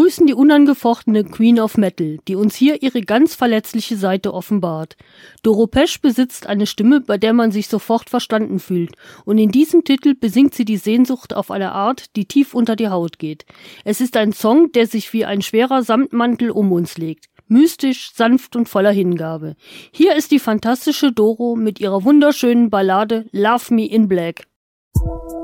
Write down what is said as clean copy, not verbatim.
begrüßen die unangefochtene Queen of Metal, die uns hier ihre ganz verletzliche Seite offenbart. Doro Pesch besitzt eine Stimme, bei der man sich sofort verstanden fühlt, und in diesem Titel besingt sie die Sehnsucht auf eine Art, die tief unter die Haut geht. Es ist ein Song, der sich wie ein schwerer Samtmantel um uns legt. Mystisch, sanft und voller Hingabe. Hier ist die fantastische Doro mit ihrer wunderschönen Ballade Love Me in Black.